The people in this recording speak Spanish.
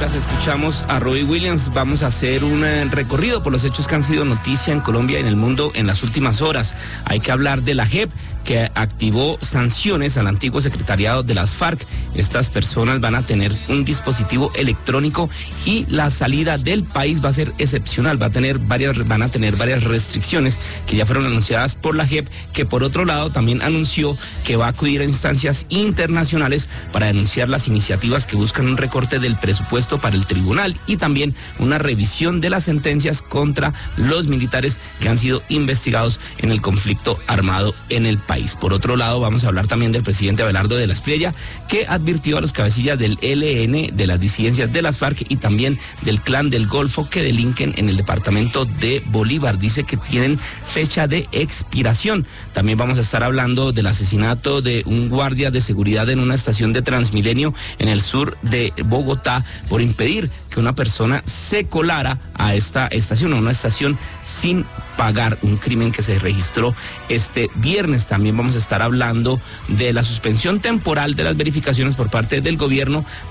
mientras escuchamos a Robbie Williams, vamos a hacer un recorrido por los hechos que han sido noticia en Colombia y en el mundo en las últimas horas. Hay que hablar de la JEP, que activó sanciones al antiguo secretariado de las FARC. Estas personas van a tener un dispositivo electrónico y la salida del país va a ser excepcional. Van a tener varias restricciones que ya fueron anunciadas por la JEP, que por otro lado también anunció que va a acudir a instancias internacionales para denunciar las iniciativas que buscan un recorte del presupuesto para el tribunal y también una revisión de las sentencias contra los militares que han sido investigados en el conflicto armado en el país. Por otro lado, vamos a hablar también del presidente Abelardo de la Espriella, que advirtió a los cabecillas del ELN, de las disidencias de las FARC y también del Clan del Golfo que delinquen en el departamento de Bolívar. Dice que tienen fecha de expiración. También vamos a estar hablando del asesinato de un guardia de seguridad en una estación de Transmilenio en el sur de Bogotá por impedir que una persona se colara a esta estación, a una estación sin pagar, un crimen que se registró este viernes. También vamos a estar hablando de la suspensión temporal de las verificaciones por parte del gobierno